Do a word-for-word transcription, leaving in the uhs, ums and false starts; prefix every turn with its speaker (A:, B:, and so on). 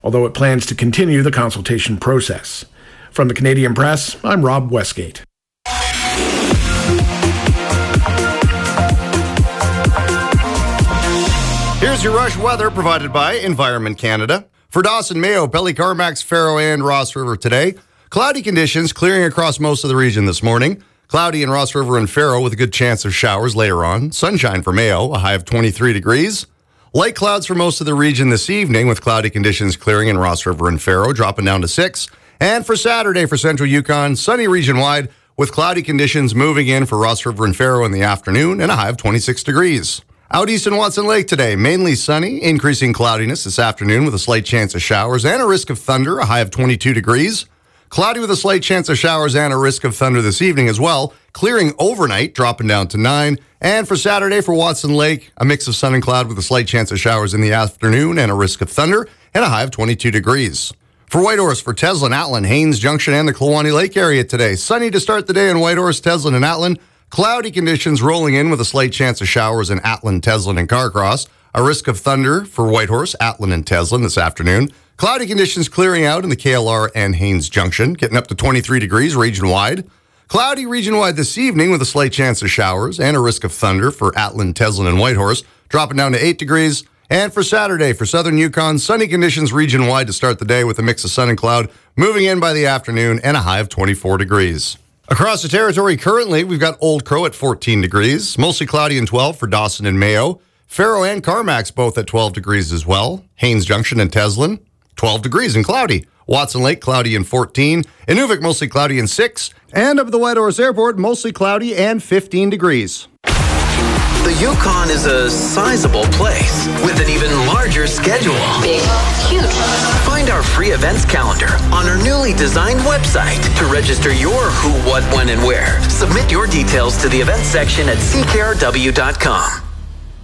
A: although it plans to continue the consultation process. From the Canadian Press, I'm Rob Westgate.
B: Here's your rush weather provided by Environment Canada. For Dawson, Mayo, Pelly, Carmacks, Faro, and Ross River today, cloudy conditions clearing across most of the region this morning. Cloudy in Ross River and Faro with a good chance of showers later on. Sunshine for Mayo, a high of twenty-three degrees. Light clouds for most of the region this evening with cloudy conditions clearing in Ross River and Faro, dropping down to six. And for Saturday for Central Yukon, sunny region-wide with cloudy conditions moving in for Ross River and Faro in the afternoon and a high of twenty-six degrees. Out east in Watson Lake today, mainly sunny, increasing cloudiness this afternoon with a slight chance of showers and a risk of thunder, a high of twenty-two degrees. Cloudy with a slight chance of showers and a risk of thunder this evening as well. Clearing overnight, dropping down to nine. And for Saturday for Watson Lake, a mix of sun and cloud with a slight chance of showers in the afternoon and a risk of thunder and a high of twenty-two degrees. For Whitehorse, for Teslin, Atlin, Haines Junction, and the Kluwani Lake area today. Sunny to start the day in Whitehorse, Teslin, and Atlin. Cloudy conditions rolling in with a slight chance of showers in Atlin, Teslin, and Carcross. A risk of thunder for Whitehorse, Atlin, and Teslin this afternoon. Cloudy conditions clearing out in the K L R and Haines Junction, getting up to twenty-three degrees region-wide. Cloudy region-wide this evening with a slight chance of showers and a risk of thunder for Atlin, Teslin, and Whitehorse, dropping down to eight degrees. And for Saturday, for Southern Yukon, sunny conditions region-wide to start the day with a mix of sun and cloud, moving in by the afternoon and a high of twenty-four degrees. Across the territory currently, we've got Old Crow at fourteen degrees, mostly cloudy and twelve for Dawson and Mayo. Faro and Carmacks both at twelve degrees as well. Haines Junction and Teslin, twelve degrees and cloudy. Watson Lake, cloudy and fourteen. Inuvik, mostly cloudy and six. And up at the Whitehorse Airport, mostly cloudy and fifteen degrees.
C: The Yukon is a sizable place with an even larger schedule.
D: Big, huge.
C: Find our free events calendar on our newly designed website to register your who, what, when, and where. Submit your details to the events section at c k r w dot com.